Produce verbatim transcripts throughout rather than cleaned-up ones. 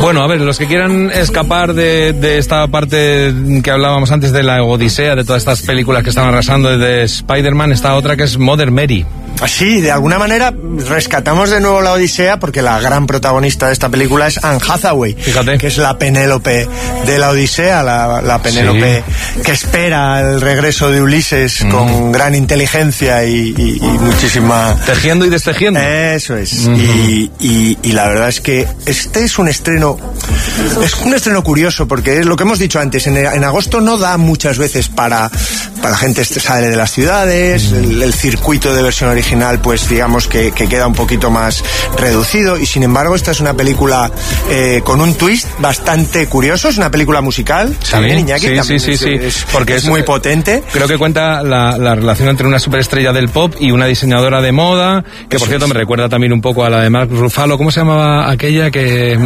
Bueno, a ver, los que quieran escapar de, de esta parte que hablábamos antes de la Odisea, de todas estas películas que están arrasando de Spider-Man, está otra que es Mother Mary. Sí, de alguna manera rescatamos de nuevo la Odisea porque la gran protagonista de esta película es Anne Hathaway. Fíjate. Que es la Penélope de la Odisea, la, la Penélope sí. que espera el regreso de Ulises mm. con gran inteligencia y, y, y muchísima... Tejiendo y destejiendo. Eso es. Mm-hmm. y, y, y la verdad es que este es un estreno, es un estreno curioso porque es lo que hemos dicho antes, en, en agosto no da muchas veces para, para la gente que sale de las ciudades, mm. el, el circuito de versión original pues digamos que, que queda un poquito más reducido y sin embargo esta es una película eh, con un twist bastante curioso, es una película musical sí, también Iñaki, sí, también sí, es, sí, es, porque es es muy potente. Creo que cuenta la, la relación entre una superestrella del pop y una diseñadora de moda, que por cierto me recuerda también un poco a la de Mark Ruffalo. ¿Cómo se llamaba aquella que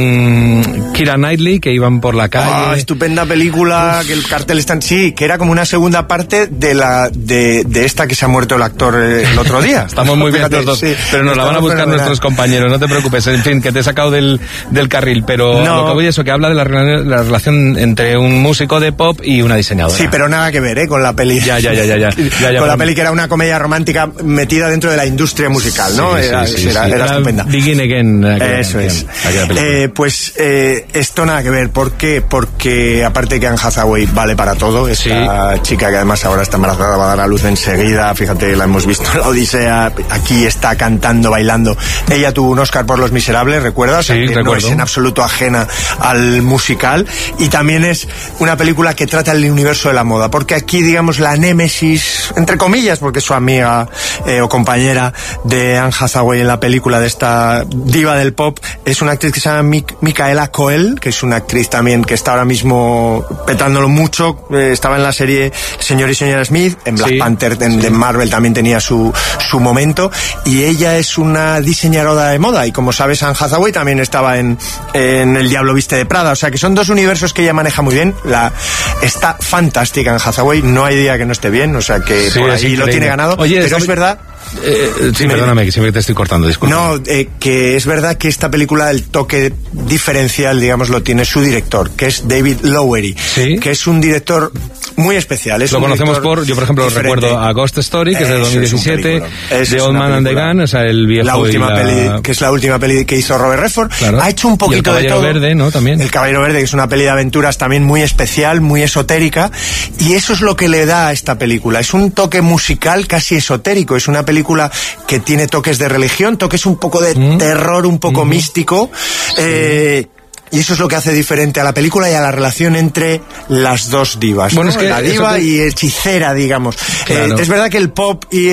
con Keira Knightley que iban por la calle? Ah, estupenda película. Uf. Que el cartel está en... sí, que era como una segunda parte de la de, de esta que se ha muerto el actor el otro día. Estamos muy bien los dos, sí, pero nos la van a buscar nuestros compañeros, no te preocupes. En fin, que te he sacado del, del carril, pero no. Lo que voy es eso, que habla de la, la relación entre un músico de pop y una diseñadora. Sí, pero nada que ver, ¿eh? Con la peli. Ya, ya, ya, ya. ya, ya, ya con la peli que era una comedia romántica metida dentro de la industria musical, ¿no? Sí, era, sí, sí, era, sí. era estupenda. Begin Again. Eso es. Eh, pues eh, esto nada que ver. ¿Por qué? Porque aparte que Anne Hathaway vale para todo, esta sí. chica que además ahora está embarazada, va a dar a luz enseguida, fíjate, la hemos visto en la Odisea, aquí está cantando, bailando. Ella tuvo un Oscar por Los Miserables, ¿recuerdas? Sí, que recuerdo. No es en absoluto ajena al musical y también es una película que trata el universo de la moda, porque aquí, digamos, la némesis, entre comillas, porque es su amiga eh, o compañera de Anne Hathaway en la película de esta diva del pop, es una actriz que se llama Mik- Micaela Coel, que es una actriz también que está ahora mismo petándolo mucho, eh, estaba en la serie Señor y Señora Smith, en Black sí, Panther, en, sí. de Marvel también tenía su, su momento, y ella es una diseñadora de moda, y como sabes Anne Hathaway también estaba en, en El Diablo Viste de Prada, o sea que son dos universos que ella maneja muy bien. La, está fantástica Anne Hathaway, no hay día que no esté bien, o sea que sí, por ahí lo tiene ganado. Oye, pero es verdad... Eh, sí, perdóname, que siempre te estoy cortando, disculpa. No, eh, que es verdad que esta película, el toque diferencial, digamos, lo tiene su director, que es David Lowery, ¿sí? que es un director muy especial. Es lo un conocemos por, yo por ejemplo diferente. Recuerdo a Ghost Story, que es de dos mil diecisiete, The Old Man and the Gun, o sea, el viejo la última la... peli, que es la última peli que hizo Robert Redford. Claro. Ha hecho un poquito de todo. El Caballero Verde, ¿no? También. El Caballero Verde, que es una peli de aventuras también muy especial, muy esotérica, y eso es lo que le da a esta película. Es un toque musical casi esotérico, es una película que tiene toques de religión, toques un poco de mm. terror, un poco mm. místico, sí. eh, y eso es lo que hace diferente a la película y a la relación entre las dos divas, bueno, ¿no? Es que la diva te... y hechicera, digamos. Claro. Eh, es verdad que el pop y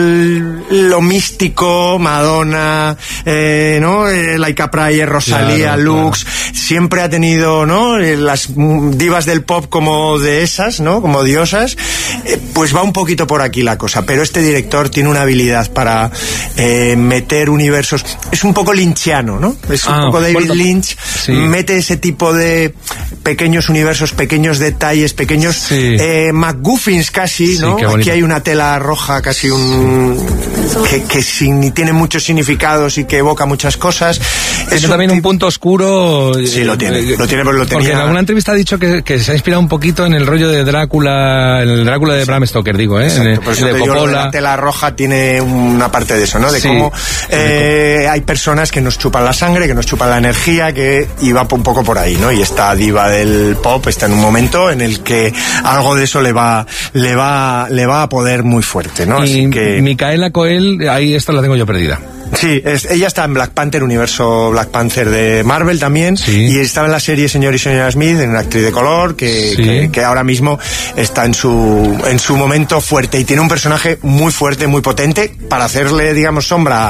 el lo místico, Madonna, eh, ¿no? Eh, Laika Prayer, Rosalía, claro, Lux, claro. siempre ha tenido, ¿no? Eh, las divas del pop como dehesas, ¿no? Como diosas. Eh, pues va un poquito por aquí la cosa, pero este director tiene una habilidad para eh, meter universos. Es un poco lynchiano, ¿no? Es un ah, poco David bueno, Lynch. Sí. Mete ese tipo de pequeños universos, pequeños detalles, pequeños sí. eh, MacGuffins casi, sí, ¿no? Aquí hay una tela roja, casi un... que, que sin, tiene muchos significados y que evoca muchas cosas. Es un también un punto oscuro. Sí, lo tiene, lo tiene, pero lo tenía... Porque en alguna entrevista ha dicho que, que se ha inspirado un poquito en el rollo de Drácula, el Drácula de Bram Stoker, digo, ¿eh? Exacto, en, por eso de te digo, Coppola. La tela roja tiene una parte de eso, ¿no? De sí, cómo eh, hay personas que nos chupan la sangre, que nos chupan la energía, que y va un poco por ahí, ¿no? Y esta diva del pop está en un momento en el que algo de eso le va le va le va a poder muy fuerte, ¿no? Y así que Micaela Coel, ahí esta la tengo yo perdida. Sí, es, ella está en Black Panther, universo Black Panther de Marvel también, sí. y estaba en la serie Señor y Señora Smith, en una actriz de color que, sí. que, que ahora mismo está en su en su momento fuerte y tiene un personaje muy fuerte, muy potente para hacerle, digamos, sombra a,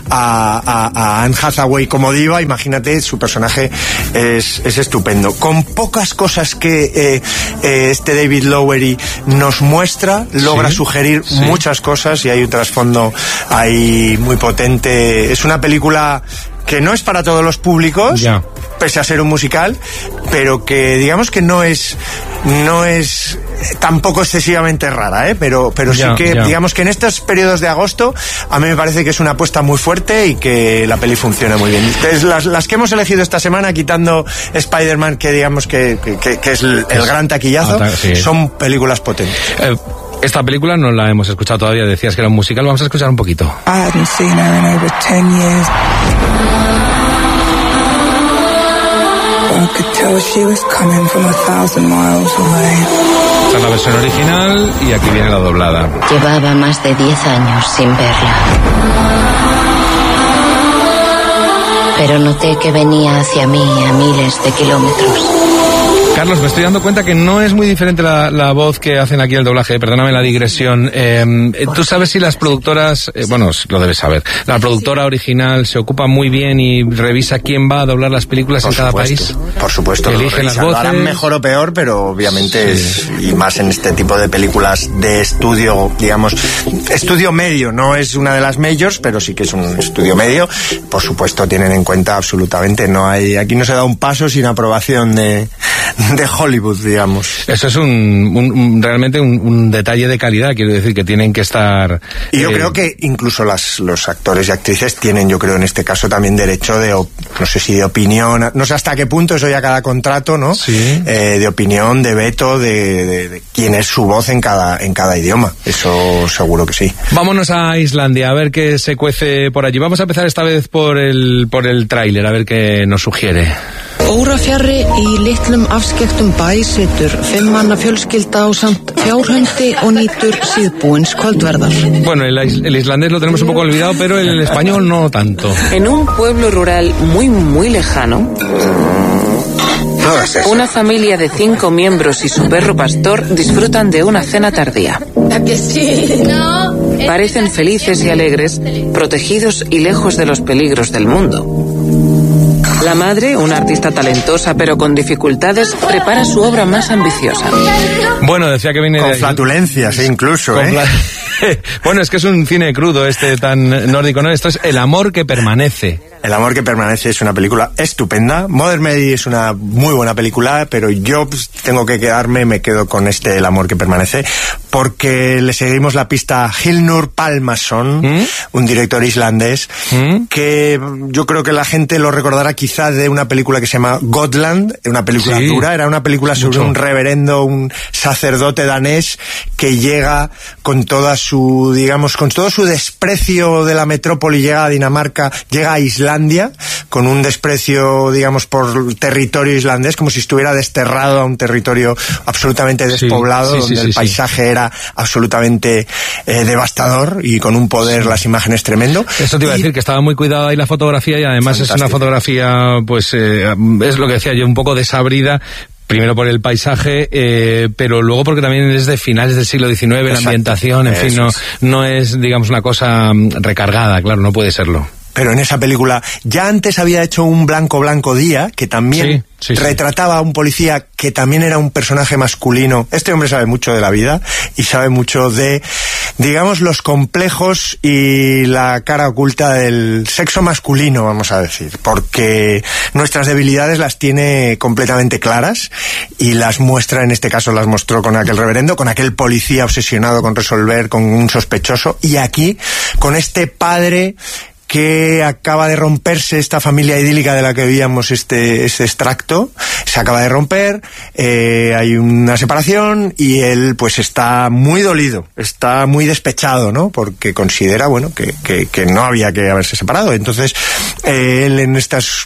a, a Anne Hathaway como diva. Imagínate, su personaje es, es estupendo. Con pocas cosas que eh, eh, este David Lowery nos muestra, logra sí. sugerir sí. muchas cosas y hay un trasfondo ahí muy potente. Es una película que no es para todos los públicos, ya. pese a ser un musical, pero que digamos que no es no es tampoco excesivamente rara, ¿eh? pero, pero ya, sí que ya. digamos que en estos periodos de agosto a mí me parece que es una apuesta muy fuerte y que la peli funciona muy bien. Entonces, las, las que hemos elegido esta semana, quitando Spider-Man, que digamos que, que, que es el, el gran taquillazo, ah, sí. son películas potentes. Eh, esta película no la hemos escuchado todavía, decías que era un musical, vamos a escuchar un poquito. I hadn't seen her in over ten years. I could tell she was coming from a thousand miles away. Esta es la versión original y aquí viene la doblada. Llevaba más de diez años sin verla. Pero noté que venía hacia mí a miles de kilómetros. Carlos, me estoy dando cuenta que no es muy diferente la, la voz que hacen aquí el doblaje, perdóname la digresión. Eh, ¿Tú sabes si las productoras, eh, bueno, lo debes saber, la productora original se ocupa muy bien y revisa quién va a doblar las películas por en cada supuesto, país? Por supuesto. Que eligen las lo voces. harán mejor o peor, pero obviamente sí. es, y más en este tipo de películas de estudio, digamos, estudio medio, no es una de las majors, pero sí que es un estudio medio. Por supuesto tienen en cuenta absolutamente, no hay, aquí no se da un paso sin aprobación de de Hollywood, digamos. Eso es un, un, un realmente un, un detalle de calidad, quiero decir, que tienen que estar... Y yo eh, creo que incluso las, los actores y actrices tienen, yo creo, en este caso también derecho de, no sé si de opinión, no sé hasta qué punto, eso ya cada contrato, ¿no? Sí. Eh, de opinión, de veto, de, de, de quién es su voz en cada, en cada idioma. Eso seguro que sí. Vámonos a Islandia, a ver qué se cuece por allí. Vamos a empezar esta vez por el, por el tráiler, a ver qué nos sugiere. Órafjarri í litlum afskekktum bæ situr fimm manna fjölskylda ásamt fjárhundi og nýtur síðbúins kvöldverðar. Bueno, el, el islandés lo tenemos un poco olvidado, pero el español no tanto. En un pueblo rural muy, muy lejano, una familia de cinco miembros y su perro pastor disfrutan de una cena tardía. Parecen felices y alegres, protegidos y lejos de los peligros del mundo. La madre, una artista talentosa pero con dificultades, prepara su obra más ambiciosa. Bueno, decía que viene con de... flatulencias, incluso, con ¿eh? Fla... Bueno, es que es un cine crudo este tan nórdico, ¿no? Esto es El amor que permanece. El amor que permanece es una película estupenda. Mother Mary es una muy buena película, pero yo pues, tengo que quedarme, me quedo con este El amor que permanece, porque le seguimos la pista a Hilnur Pálmason, ¿Mm? un director islandés, ¿Mm? que yo creo que la gente lo recordará quizá de una película que se llama Gotland, una película sí. dura, era una película sobre Mucho. un reverendo, un sacerdote danés que llega con toda su, digamos, con todo su desprecio de la metrópoli, llega a Dinamarca, llega a Islandia, con un desprecio, digamos, por territorio islandés, como si estuviera desterrado a un territorio absolutamente despoblado, sí, sí, donde sí, el sí, paisaje sí. era absolutamente eh, devastador y con un poder, sí. las imágenes tremendo. Eso te iba y... a decir, que estaba muy cuidada ahí la fotografía y además Fantástico. es una fotografía, pues, eh, es lo que decía yo, un poco desabrida. Primero por el paisaje, eh, pero luego porque también es de finales del siglo diecinueve, Exacto. la ambientación, en Eso fin, no, es. no es, digamos, una cosa recargada, claro, no puede serlo. Pero en esa película ya antes había hecho un Blanco Blanco Día, que también sí, sí, retrataba sí. a un policía que también era un personaje masculino. Este hombre sabe mucho de la vida y sabe mucho de, digamos, los complejos y la cara oculta del sexo masculino, vamos a decir, porque nuestras debilidades las tiene completamente claras y las muestra, en este caso las mostró con aquel reverendo, con aquel policía obsesionado con resolver, con un sospechoso, y aquí con este padre que acaba de romperse esta familia idílica de la que veíamos este, este extracto, se acaba de romper, eh, hay una separación y él pues está muy dolido, está muy despechado, ¿no? Porque considera, bueno, que, que, que no había que haberse separado. Entonces, eh, él en estas...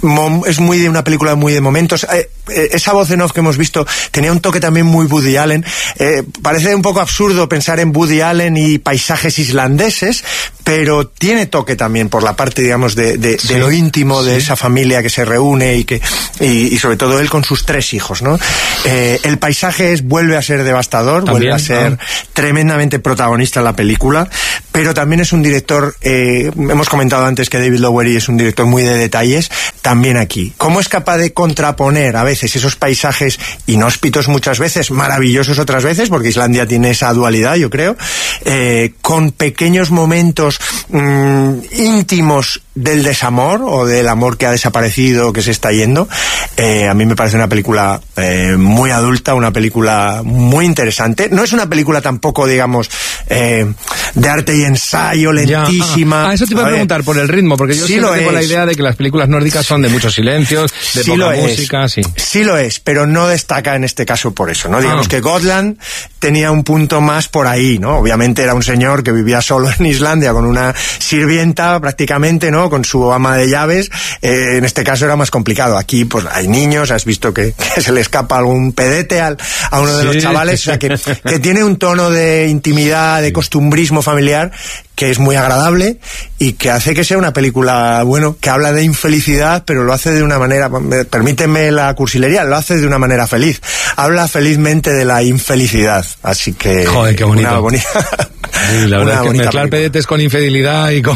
es muy de una película muy de momentos. Eh, eh, esa voz en off que hemos visto tenía un toque también muy Woody Allen. Eh, parece un poco absurdo pensar en Woody Allen y paisajes islandeses, pero tiene toque también por la parte, digamos, de, de, sí, de lo íntimo sí. de esa familia que se reúne y que y, y sobre todo él con sus tres hijos, ¿no? Eh, el paisaje es, vuelve a ser devastador, también, vuelve a ser ¿no? tremendamente protagonista en la película, pero también es un director, eh, hemos comentado antes que David Lowery es un director muy de detalles, también aquí. ¿Cómo es capaz de contraponer a veces esos paisajes inhóspitos muchas veces, maravillosos otras veces, porque Islandia tiene esa dualidad, yo creo, eh, con pequeños momentos mmm, íntimos del desamor o del amor que ha desaparecido, que se está yendo. Eh, a mí me parece una película eh, muy adulta, una película muy interesante. No es una película tampoco, digamos, eh, de arte y ensayo, lentísima. Ya, ah, eso te iba a, a preguntar por el ritmo, porque yo sí siempre tengo la idea de que las películas nórdicas son de muchos silencios, de sí poca lo música, es. sí. Sí lo es, pero no destaca en este caso por eso, ¿no? Digamos ah. que Gotland tenía un punto más por ahí, ¿no? Obviamente era un señor que vivía solo en Islandia con una sirvienta prácticamente, ¿no? Con su ama de llaves. Eh, en este caso era más complicado. Aquí, pues, hay niños, has visto que, que se le escapa algún pedete al, a uno de sí. los chavales, o sea, que, que tiene un tono de intimidad, de costumbrismo familiar que es muy agradable y que hace que sea una película, bueno, que habla de infelicidad, pero lo hace de una manera, permíteme la cursilería, lo hace de una manera feliz. Habla felizmente de la infelicidad, así que... Joder, qué bonito. Una bonita... Sí, la verdad es que mezclar película. Pedetes con infidelidad y con,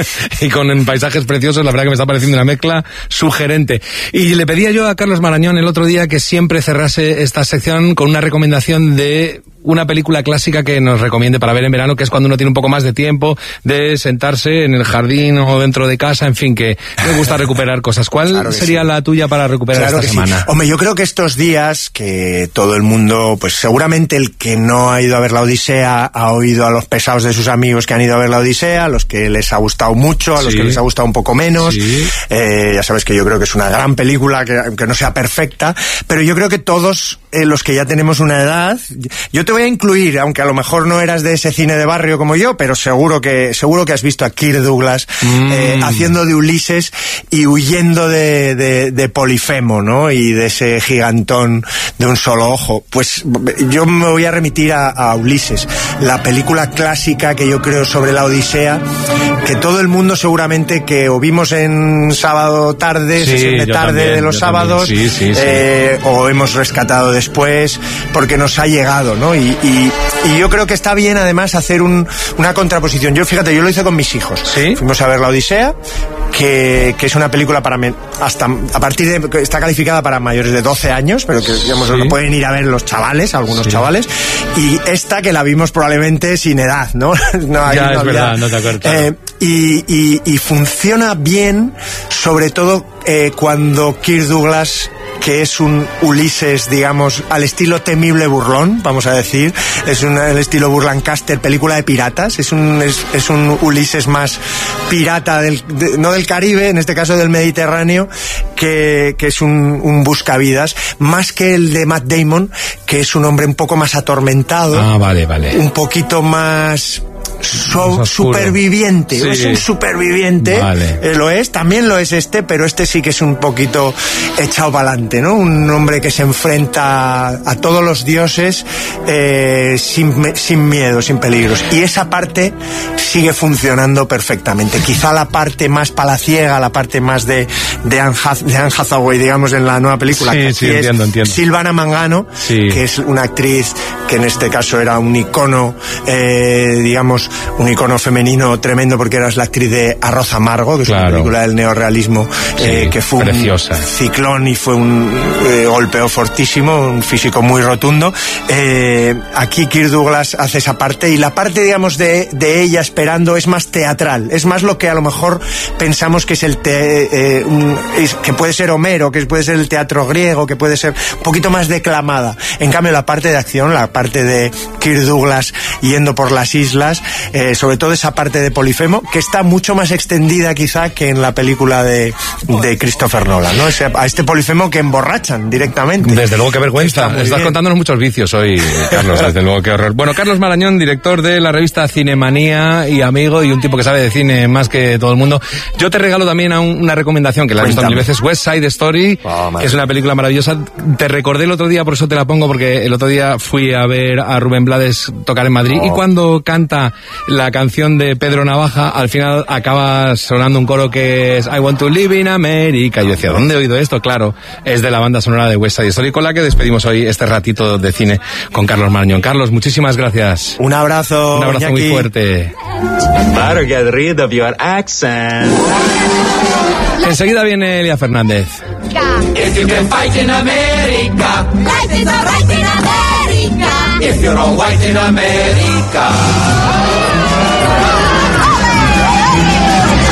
y con paisajes preciosos, la verdad que me está pareciendo una mezcla sugerente. Y le pedía yo a Carlos Marañón el otro día que siempre cerrase esta sección con una recomendación de una película clásica que nos recomiende para ver en verano, que es cuando uno tiene un poco más de tiempo de sentarse en el jardín o dentro de casa, en fin, que me gusta recuperar cosas. ¿Cuál claro sería sí. la tuya para recuperar claro esta semana? Sí. Hombre, yo creo que estos días que todo el mundo, pues seguramente el que no ha ido a ver la Odisea ha oído a los pesados de sus amigos que han ido a ver la Odisea, a los que les ha gustado mucho, a los sí. que les ha gustado un poco menos. Sí. Eh, ya sabes que yo creo que es una gran película, que aunque no sea perfecta, pero yo creo que todos eh, los que ya tenemos una edad, yo te voy a incluir, aunque a lo mejor no eras de ese cine de barrio como yo, pero seguro que seguro que has visto a Kirk Douglas mm. eh, haciendo de Ulises y huyendo de, de, de Polifemo, ¿no? Y de ese gigantón de un solo ojo. Pues yo me voy a remitir a, a Ulises, la película clásica que yo creo sobre la Odisea, que todo el mundo seguramente que o vimos en sábado tarde, sí, sesión de tarde también, de los sábados, sí, sí, sí. Eh, o hemos rescatado después, porque nos ha llegado, ¿no? Y, y, y yo creo que está bien además hacer un, una contraposición. Yo, fíjate, yo lo hice con mis hijos. ¿Sí? Fuimos a ver la Odisea, que, que es una película para hasta a partir de está calificada para mayores de doce años, pero que digamos sí. lo pueden ir a ver los chavales, algunos sí. chavales, y esta que la vimos probablemente sin edad, ¿no? no ya, no es había, verdad, no te acuerdas. Eh, y, y, y funciona bien, sobre todo eh, cuando Kirk Douglas, que es un Ulises, digamos, al estilo temible burlón, vamos a decir, es un el estilo Burlancaster, película de piratas, es un es, es un Ulises más pirata del de, no del Caribe, en este caso del Mediterráneo, que, que es un, un buscavidas, más que el de Matt Damon, que es un hombre un poco más atormentado, ah, vale, vale. un poquito más So, superviviente, sí. es un superviviente, vale. eh, lo es, también lo es este, pero este sí que es un poquito echado para adelante, ¿no? Un hombre que se enfrenta a, a todos los dioses eh, sin, sin miedo, sin peligros, y esa parte sigue funcionando perfectamente. Quizá la parte más palaciega, la parte más de, de, Anne, de Anne Hathaway, digamos, en la nueva película, sí, que sí, es entiendo, entiendo. Silvana Mangano, sí. que es una actriz que en este caso era un icono, eh, digamos, un icono femenino tremendo, porque eras la actriz de Arroz Amargo, que es claro. una película del neorrealismo, sí, eh, que fue preciosa. Un ciclón y fue un eh, golpeo fortísimo, un físico muy rotundo. Eh, aquí Kirk Douglas hace esa parte, y la parte, digamos, de, de ella esperando es más teatral, es más lo que a lo mejor pensamos que es el te, eh, un, es, que puede ser Homero, que puede ser el teatro griego, que puede ser un poquito más declamada. En cambio, la parte de acción, la parte de Kirk Douglas yendo por las islas, Eh, sobre todo esa parte de Polifemo, que está mucho más extendida quizá que en la película de, de Christopher Nolan, ¿no? Ese, a este Polifemo que emborrachan directamente. Desde luego, qué vergüenza. Estás bien. Contándonos muchos vicios hoy, Carlos, desde luego, qué horror. Bueno, Carlos Marañón, director de la revista Cinemanía y amigo, y un tipo que sabe de cine más que todo el mundo. Yo te regalo también a un, una recomendación que la he visto mil veces, West Side Story, oh, que es una película maravillosa. Te recordé el otro día, por eso te la pongo, porque el otro día fui a ver a Rubén Blades tocar en Madrid, oh. y cuando canta la canción de Pedro Navaja, al final acaba sonando un coro que es I want to live in America. Yo decía, ¿dónde he oído esto? Claro, es de la banda sonora de West Side Story, con la que despedimos hoy este ratito de cine con Carlos Marañón. Carlos, muchísimas gracias. Un abrazo. Un abrazo Iñaki. Muy fuerte. Better get rid of your accent. Enseguida viene Elia Fernández. If you can fight in America, life is alright in America. If you're all white in America.